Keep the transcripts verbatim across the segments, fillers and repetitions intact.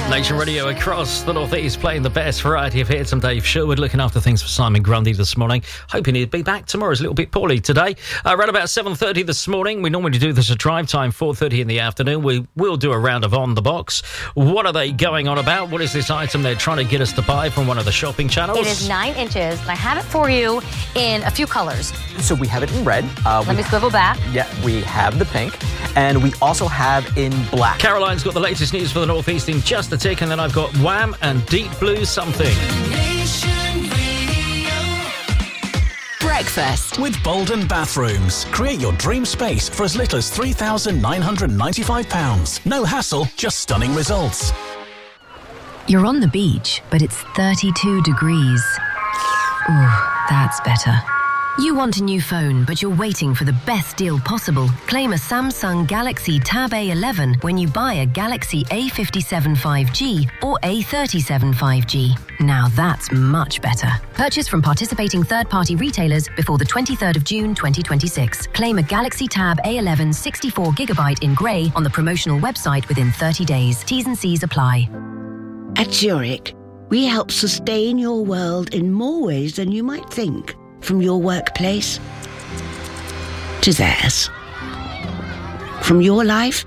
Nation Radio across the North East, playing the best variety of hits. I'm Dave Sherwood, looking after things for Simon Grundy this morning. Hoping he'd be back tomorrow. He's a little bit poorly today. Uh, around about seven thirty this morning. We normally do this at drive time, four thirty in the afternoon. We will do a round of On The Box. What are they going on about? What is this item they're trying to get us to buy from one of the shopping channels? It is nine inches, and I have it for you in a few colours. So we have it in red. Uh, Let me swivel back. Yeah, we have the pink, and we also have in black. Caroline's got the latest news for the North East in just a tick, and then I've got Wham and Deep Blue Something. Breakfast with Bolden Bathrooms. Create your dream space for as little as three thousand nine hundred ninety-five pounds. No hassle, just stunning results. You're on the beach, but it's thirty-two degrees. Ooh, that's better. You want a new phone, but you're waiting for the best deal possible. Claim a Samsung Galaxy Tab A eleven when you buy a Galaxy A fifty-seven five G or A thirty-seven five G. Now that's much better. Purchase from participating third-party retailers before the twenty-third of June twenty twenty-six. Claim a Galaxy Tab A eleven sixty-four gigabyte in grey on the promotional website within thirty days. T's and C's apply. At Zurich, we help sustain your world in more ways than you might think. From your workplace to theirs. From your life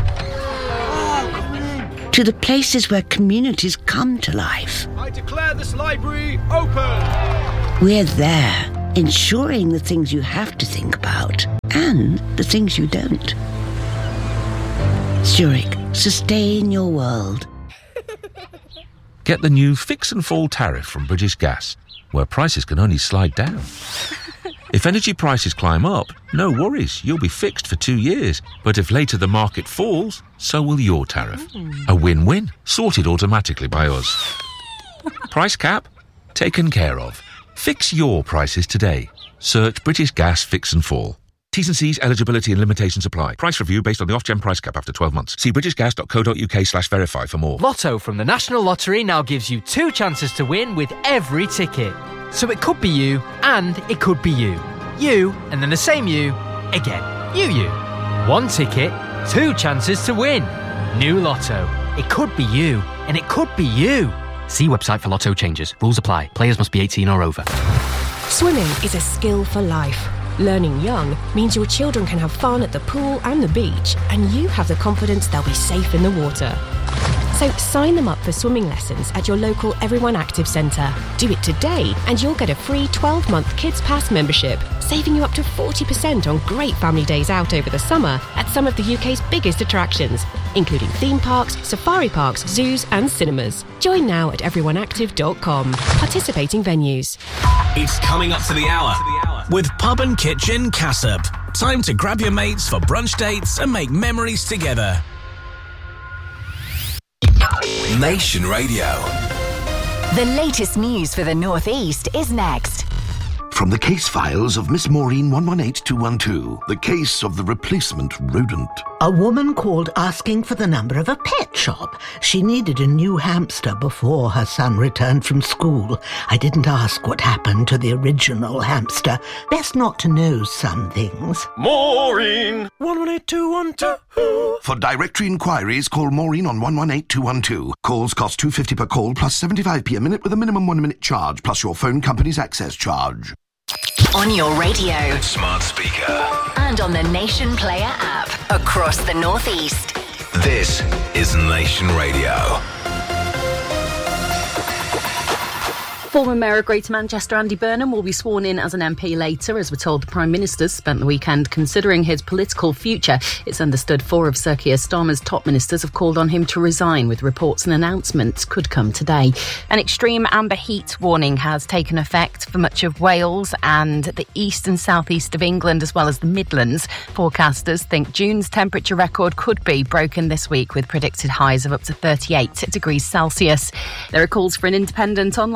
to the places where communities come to life. I declare this library open. We're there, ensuring the things you have to think about and the things you don't. Zurich, sustain your world. Get the new Fix and Fall tariff from British Gas, where prices can only slide down. If energy prices climb up, no worries, you'll be fixed for two years. But if later the market falls, so will your tariff. A win-win, sorted automatically by us. Price cap? Taken care of. Fix your prices today. Search British Gas Fix and Fall. T's and C's, eligibility and limitations apply. Price review based on the Ofgem price cap after twelve months. See britishgas.co.uk slash verify for more. Lotto from the National Lottery now gives you two chances to win with every ticket. So it could be you, and it could be you. You, and then the same you, again. You, you. One ticket, two chances to win. New Lotto. It could be you, and it could be you. See website for Lotto changes. Rules apply. Players must be eighteen or over. Swimming is a skill for life. Learning young means your children can have fun at the pool and the beach, and you have the confidence they'll be safe in the water. So sign them up for swimming lessons at your local Everyone Active Centre. Do it today and you'll get a free twelve-month Kids Pass membership, saving you up to forty percent on great family days out over the summer at some of the U K's biggest attractions, including theme parks, safari parks, zoos and cinemas. Join now at everyone active dot com. Participating venues. It's coming up to the hour with Pub and Kitchen Cassop. Time to grab your mates for brunch dates and make memories together. Nation Radio. The latest news for the North East is next. From the case files of Miss Maureen one one eight two one two, the case of the replacement rodent. A woman called asking for the number of a pet shop. She needed a new hamster before her son returned from school. I didn't ask what happened to the original hamster. Best not to know some things. Maureen one one eight two one two. For directory inquiries, call Maureen on one one eight two one two. Calls cost two pounds fifty per call plus seventy-five p a minute with a minimum one minute charge plus your phone company's access charge. On your radio, smart speaker, and on the Nation Player app across the North East. This is Nation Radio. Former Mayor of Greater Manchester Andy Burnham will be sworn in as an M P later. As we're told, the Prime Minister spent the weekend considering his political future. It's understood four of Sir Keir Starmer's top ministers have called on him to resign, with reports and announcements could come today. An extreme amber heat warning has taken effect for much of Wales and the east and southeast of England, as well as the Midlands. Forecasters think June's temperature record could be broken this week, with predicted highs of up to thirty-eight degrees Celsius. There are calls for an independent online safety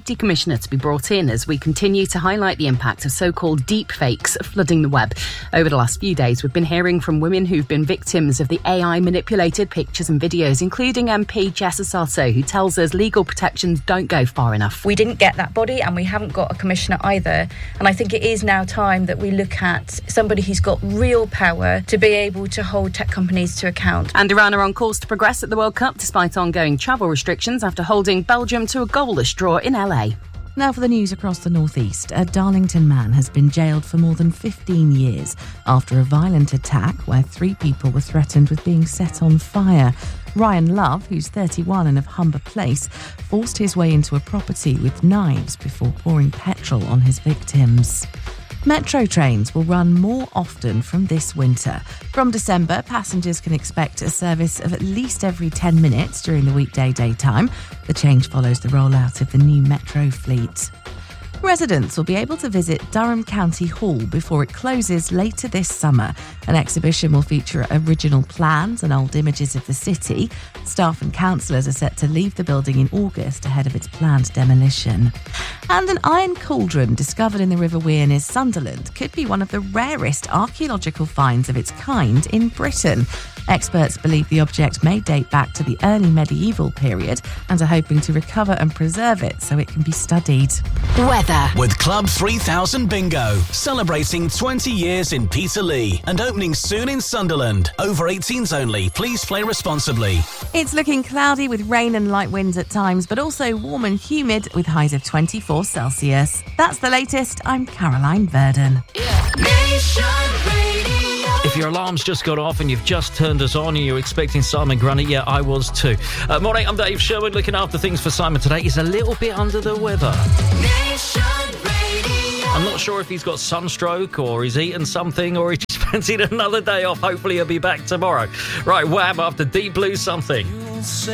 Safety Commissioner to be brought in as we continue to highlight the impact of so-called deep fakes flooding the web. Over the last few days, we've been hearing from women who've been victims of the A I-manipulated pictures and videos, including M P Jess Assato, who tells us legal protections don't go far enough. We didn't get that body and we haven't got a commissioner either. And I think it is now time that we look at somebody who's got real power to be able to hold tech companies to account. And Iran are on course to progress at the World Cup despite ongoing travel restrictions after holding Belgium to a goalless draw in L A. Now for the news across the northeast. A Darlington man has been jailed for more than fifteen years after a violent attack where three people were threatened with being set on fire. Ryan Love, who's thirty-one and of Humber Place, forced his way into a property with knives before pouring petrol on his victims. Metro trains will run more often from this winter. From December, passengers can expect a service of at least every ten minutes during the weekday daytime. The change follows the rollout of the new Metro fleet. Residents will be able to visit Durham County Hall before it closes later this summer. An exhibition will feature original plans and old images of the city. Staff and councillors are set to leave the building in August ahead of its planned demolition. And an iron cauldron discovered in the River Wear near Sunderland could be one of the rarest archaeological finds of its kind in Britain. Experts believe the object may date back to the early medieval period and are hoping to recover and preserve it so it can be studied. Weather. With Club three thousand Bingo, celebrating twenty years in Peterlee and opening soon in Sunderland. Over eighteens only. Please play responsibly. It's looking cloudy with rain and light winds at times, but also warm and humid with highs of twenty-four Celsius. That's the latest. I'm Caroline Verdon. If your alarm's just got off and you've just turned us on and you're expecting Simon Grundy, yeah, I was too. Uh, morning, I'm Dave Sherwood, looking after things for Simon today. He's a little bit under the weather. I'm not sure if he's got sunstroke or he's eaten something or he just fancied another day off. Hopefully he'll be back tomorrow. Right, Wham after Deep Blue Something.